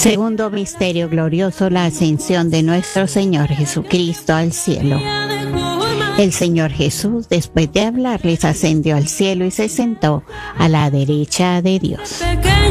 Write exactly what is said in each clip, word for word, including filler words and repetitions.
Segundo misterio glorioso, la ascensión de nuestro Señor Jesucristo al cielo. El Señor Jesús, después de hablarles, ascendió al cielo y se sentó a la derecha de Dios.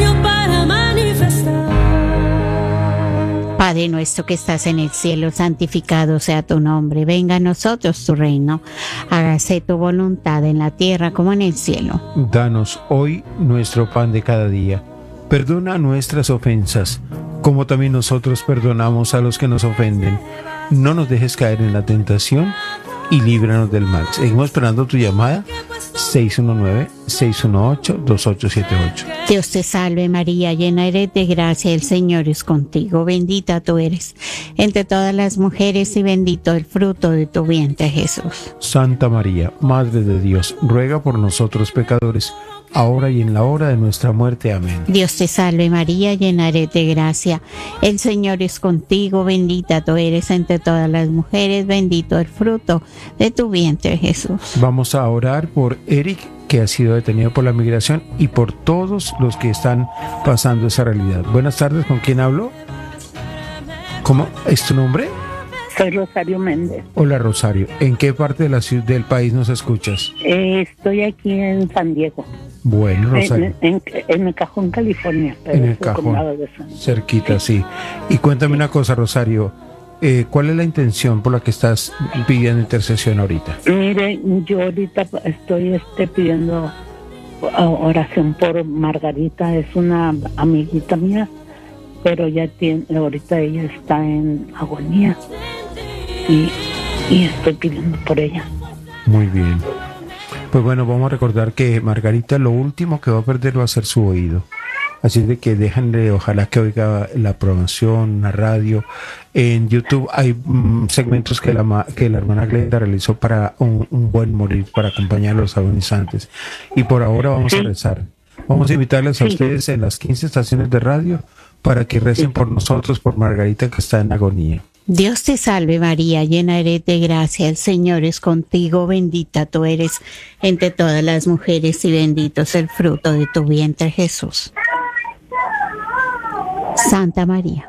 Padre nuestro que estás en el cielo, santificado sea tu nombre. Venga a nosotros tu reino. Hágase tu voluntad en la tierra como en el cielo. Danos hoy nuestro pan de cada día. Perdona nuestras ofensas, como también nosotros perdonamos a los que nos ofenden. No nos dejes caer en la tentación y líbranos del mal. Seguimos esperando tu llamada. seis uno nueve, seis uno ocho, dos ocho siete ocho. Dios te salve María, llena eres de gracia, el Señor es contigo. Bendita tú eres entre todas las mujeres y bendito el fruto de tu vientre, Jesús. Santa María, Madre de Dios, ruega por nosotros pecadores, ahora y en la hora de nuestra muerte. Amén. Dios te salve María, llena eres de gracia, el Señor es contigo. Bendita tú eres entre todas las mujeres, bendito el fruto de tu vientre, Jesús. Vamos a orar por Eric, que ha sido detenido por la migración, y por todos los que están pasando esa realidad. Buenas tardes, ¿con quién hablo? ¿Cómo es tu nombre? Soy Rosario Méndez. Hola Rosario, ¿en qué parte de la ciudad del país nos escuchas? Eh, estoy aquí en San Diego. Bueno, Rosario. En, en, en el Cajón, California. En el Cajón, cerquita, sí. Y cuéntame una cosa, Rosario. Eh, ¿Cuál es la intención por la que estás pidiendo intercesión ahorita? Mire, yo ahorita estoy este, pidiendo oración por Margarita. Es una amiguita mía, pero ya tiene, ahorita ella está en agonía y, y estoy pidiendo por ella. Muy bien. Pues bueno, vamos a recordar que Margarita lo último que va a perder va a ser su oído. Así de que déjenle, ojalá que oiga la programación, la radio. En YouTube hay mm, segmentos que la, que la hermana Glenda realizó para un, un buen morir, para acompañar a los agonizantes. Y por ahora vamos a rezar. Vamos a invitarles a ustedes en las quince estaciones de radio para que recen por nosotros, por Margarita que está en agonía. Dios te salve María, llena eres de gracia, el Señor es contigo, bendita tú eres entre todas las mujeres y bendito es el fruto de tu vientre, Jesús. Santa María.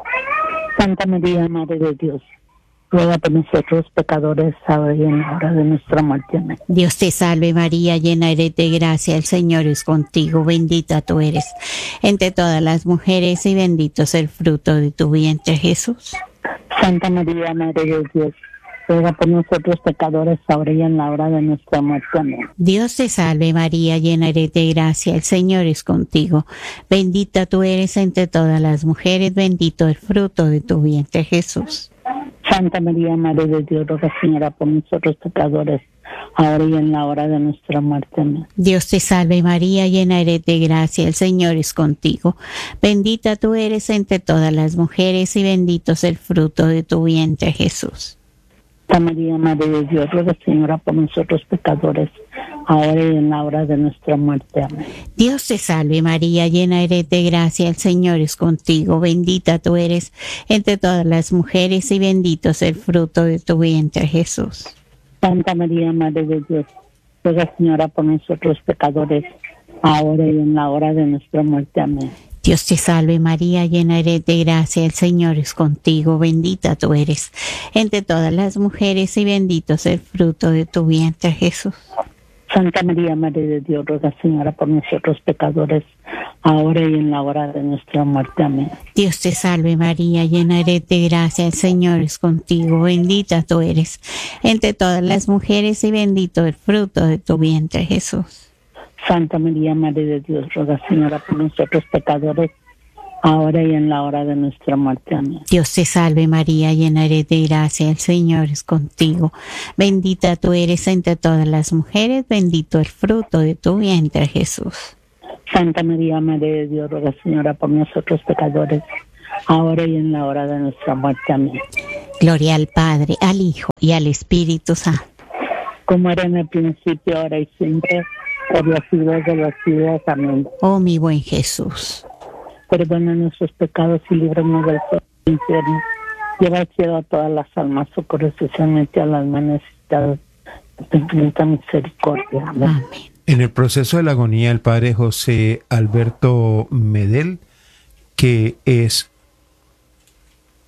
Santa María, Madre de Dios, ruega por nosotros pecadores, ahora y en la hora de nuestra muerte. Amén. Dios te salve María, llena eres de gracia, el Señor es contigo, bendita tú eres entre todas las mujeres y bendito es el fruto de tu vientre, Jesús. Santa María, Madre de Dios, ruega por nosotros pecadores, ahora y en la hora de nuestra muerte. Amén. Dios te salve María, llena eres de gracia, el Señor es contigo. Bendita tú eres entre todas las mujeres, bendito el fruto de tu vientre, Jesús. Santa María, Madre de Dios, ruega, Señora, por nosotros pecadores, ahora y en la hora de nuestra muerte. Amén. Dios te salve María, llena eres de gracia, el Señor es contigo. Bendita tú eres entre todas las mujeres y bendito es el fruto de tu vientre, Jesús. Santa María, Madre de Dios, ruega, Señora, por nosotros pecadores, ahora y en la hora de nuestra muerte. Amén. Dios te salve María, llena eres de gracia, el Señor es contigo. Bendita tú eres entre todas las mujeres y bendito es el fruto de tu vientre, Jesús. Santa María, Madre de Dios, ruega, Señora, por nosotros pecadores, ahora y en la hora de nuestra muerte. Amén. Dios te salve María, llena eres de gracia, el Señor es contigo, bendita tú eres entre todas las mujeres y bendito es el fruto de tu vientre, Jesús. Santa María, Madre de Dios, ruega, Señora, por nosotros pecadores, ahora y en la hora de nuestra muerte. Amén. Dios te salve María, llena eres de gracia, el Señor es contigo, bendita tú eres entre todas las mujeres y bendito el fruto de tu vientre, Jesús. Santa María, Madre de Dios, ruega, Señora, por nosotros pecadores, ahora y en la hora de nuestra muerte. Amén. Dios te salve María, llena eres de gracia, el Señor es contigo. Bendita tú eres entre todas las mujeres, bendito el fruto de tu vientre, Jesús. Santa María, Madre de Dios, ruega, Señora, por nosotros pecadores, ahora y en la hora de nuestra muerte. Amén. Gloria al Padre, al Hijo y al Espíritu Santo. Como era en el principio, ahora y siempre, por los siglos de los siglos. Amén. Oh mi buen Jesús, perdona nuestros pecados y líbranos del fuego del infierno. Lleva al cielo a todas las almas, socorre especialmente a las más necesitadas de tu infinita misericordia. Amén. Amén. En el proceso de la agonía, el padre José Alberto Medel, que es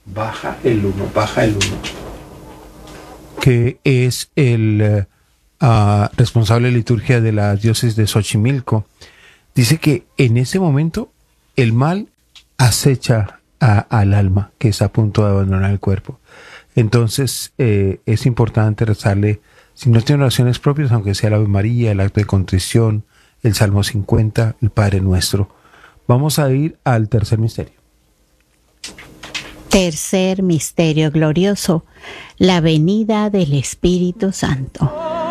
baja el uno, baja el uno, que es el uh, responsable de liturgia de la diócesis de Xochimilco. Dice que en ese momento el mal acecha a, al alma que está a punto de abandonar el cuerpo. Entonces eh, es importante rezarle, si no tiene oraciones propias, aunque sea la Ave María, el acto de contrición, el Salmo cincuenta, el Padre Nuestro. Vamos a ir al tercer misterio. Tercer misterio glorioso, la venida del Espíritu Santo.